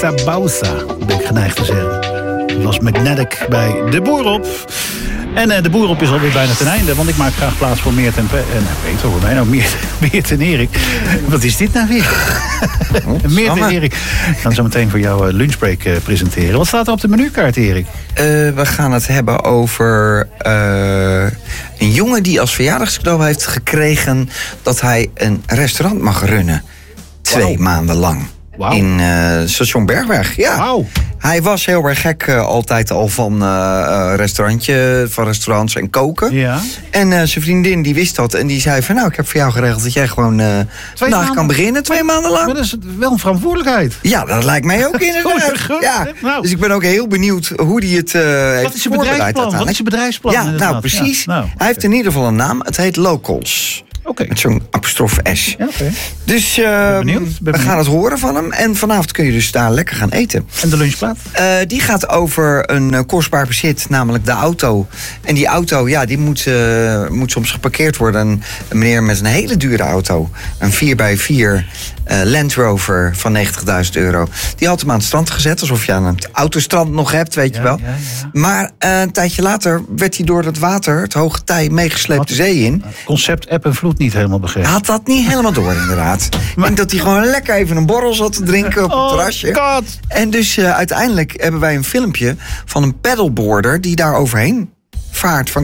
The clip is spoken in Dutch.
Bausa Bausa, ben ik geneigd te zeggen. Dat was Magnetic bij De Boer op. En De Boer op is alweer bijna ten einde. Want ik maak graag plaats voor Meert en Peter. Voor mij nou, Meert en Erik. Wat is dit nou weer? Meert en Erik gaan zo meteen voor jou lunchbreak presenteren. Wat staat er op de menukaart, Erik? We gaan het hebben over een jongen die als verjaardagscadeau heeft gekregen dat hij een restaurant mag runnen. 2 maanden lang. Wow. In station Bergweg. Ja. Wow. Hij was heel erg gek altijd al van restaurants en koken. Ja. En zijn vriendin die wist dat en die zei van ik heb voor jou geregeld dat jij gewoon vandaag kan beginnen 2 maanden lang. Maar dat is wel een verantwoordelijkheid. Ja, dat lijkt mij ook inderdaad. Ja. Nou. Dus ik ben ook heel benieuwd hoe hij het heeft voorbereid. Wat is je bedrijfsplan? Ja, nou precies. Ja, nou, hij heeft in ieder geval een naam. Het heet Locals. Okay. Met zo'n apostrof S. Ja, okay. Dus we gaan het horen van hem. En vanavond kun je dus daar lekker gaan eten. En de lunchplaat? Die gaat over een kostbaar bezit, namelijk de auto. En die auto, die moet soms geparkeerd worden. Een meneer met een hele dure auto. Een 4x4 Land Rover van €90.000. Die had hem aan het strand gezet. Alsof je aan het autostrand nog hebt, weet je wel. Ja. Maar een tijdje later werd hij door het water, het hoge tij, meegesleept de zee in. Concept eb en vloed niet helemaal begrepen. Had dat niet helemaal door, inderdaad. Ik denk dat hij gewoon lekker even een borrel zat te drinken op het terrasje. God. En dus uiteindelijk hebben wij een filmpje van een paddleboarder die daar overheen vaart.